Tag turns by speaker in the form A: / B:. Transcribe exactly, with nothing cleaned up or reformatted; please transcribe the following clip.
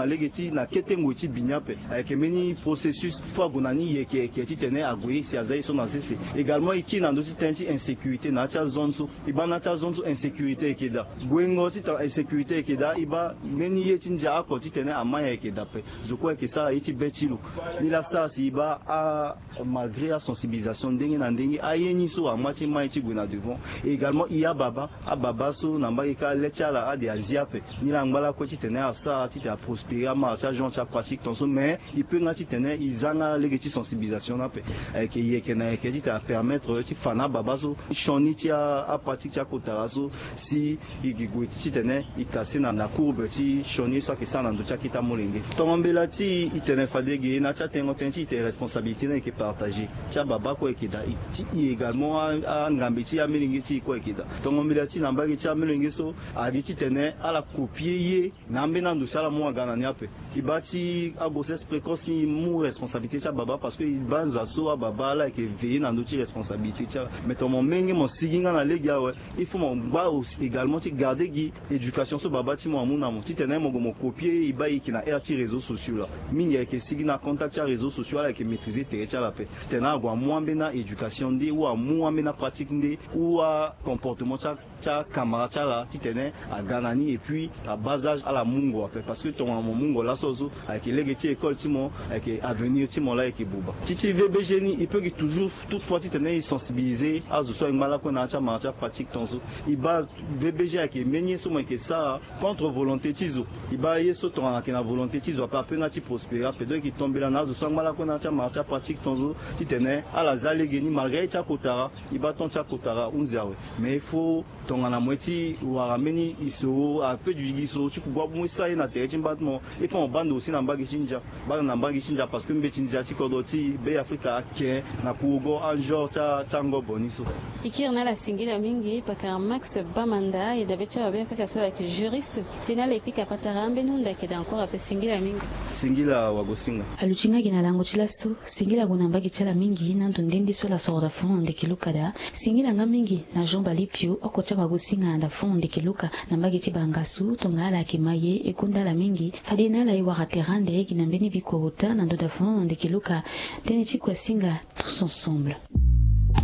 A: na legeti na ketengo ti binyape avec meni processus fois gonani ye ke ke ti tene agui si azai so na sese également iki na ndoti tenchi insécurité na cha zonzo iba na cha zonzo insécurité ekeda gwengo ti ta insécurité ekeda iba meni ye ti nja ako ti tene amaya ekeda pe zoko ke ça iti betilo ni la ça si iba a malgré la sensibilisation ndenge na ndenge ayeni so amati mai ti gwena devant et également iya baba a baba so na mbaka lechala a de aziape ni la ngala ko ti tene a ça ti ta prospérer ma cha gens cha pratique ton so mais il peut ngati tene izanga legeti sensibilisation na pe ke ye ke na ke ti ta permettre ti fana baba so choni ti a, a pratique cha kotara so si igigwe ti tene ikase na na courbe ti choni so ke ça na ndo cha kita molenge tombela ti itene fadege na cha tengo tenchi te responsabilité na ke partager cha baba ko ekida ti également a ngambe ti a melingi ti ko ekida tombela ti na mbagi ti a melingi so a ti tene ala copier ye na mbe na ndo sala mo gana ni ape ibati a grossesse précoce ni mu responsabilité cha baba parce que banza so a baba la ke veiller na ndo ti responsabilité cha mais ton menge mon siginga na legia ouais il faut mon ba aussi également ti garder gi éducation so baba ti mo amuna mo ti tene mo go mo copier iba ki na r ti réseaux sociaux là mingi ke sigina contact cha réseaux sociaux là ke maîtriser te cha la pe tena go mo ambena éducation ndi ou a mo ambena pratique ndi ou a comportement cha cha camarade cha la ti tene a ganani et puis à bas âge à la mungo parce que ton mungo là sozo avec les ti école ti mo avec avenir ti mo là et buba ti ti V B G ni il peut que toujours toutefois ti tene sensibiliser à ce soit ngala ko na cha marcha pratique ton so il ba V B G avec menye so mo ke ça contre volonté tizo il ba yeso ton na na volonté tizo pas peu na ti prospérer peut qui tomber là na so soit ngala ko na cha marcha pratique ton so ti tene à la zale geni malgré cha kotara il ba ton cha kotara unzawe mais il faut ton na mweti wa rameni iso a peu du giso tu ko mo ça na te ti batmo et puis on bande aussi na mbagi chinja ba na mbagi chinja parce que mbetinja ti kodoti be Afrika ke na kugo anjo cha chango boniso
B: ikir na la singila mingi paka Max Bamanda et dabecha bien paka so avec juriste sina le pika patarambe nunda ke encore ape singila mingi
A: singila wagosinga
C: aluchinga gina lango chilaso singila guna mbagi chala mingi na ndindi so la sorda fond de kilukada singila nga mingi na jomba lipio okocha wagosinga nda fond de kiluka na mbagi chibangasu tongala kimaye ekunda la mingi fadina la iwa terande gina mbeni biko uta na ndoda fond de kiluka tene chikwa singa tous ensemble.